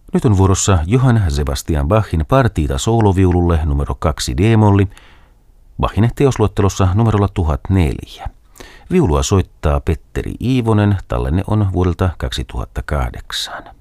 Nyt on vuorossa Johann Sebastian Bachin partiita sooloviululle numero 2 D-molli, Bachin teosluettelossa numerolla 1004. Viulua soittaa Petteri Iivonen, tallenne on vuodelta 2008.